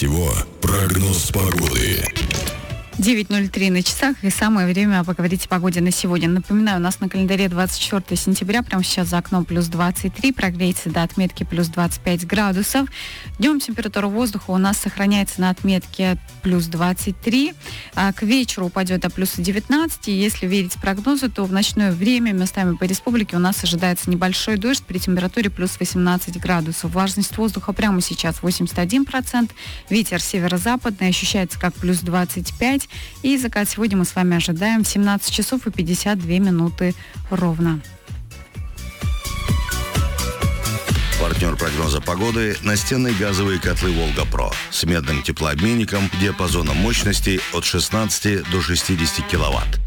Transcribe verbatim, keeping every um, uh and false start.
всего прогноз погоды. девять ноль три на часах, и самое время поговорить о погоде на сегодня. Напоминаю, у нас на календаре двадцать четвёртое сентября, прямо сейчас за окном плюс двадцать три, прогреется до отметки плюс двадцать пять градусов. Днем температура воздуха у нас сохраняется на отметке плюс двадцать три, а к вечеру упадет до плюс девятнадцать. И если верить прогнозу, то в ночное время местами по республике у нас ожидается небольшой дождь при температуре плюс восемнадцать градусов. Влажность воздуха прямо сейчас восемьдесят один процент, ветер северо-западный ощущается как плюс двадцать пять. И закат сегодня мы с вами ожидаем в семнадцать часов и пятьдесят две минуты ровно. Партнер прогноза погоды – настенные газовые котлы «Волга-Про» с медным теплообменником диапазоном мощности от шестнадцати до шестидесяти киловатт.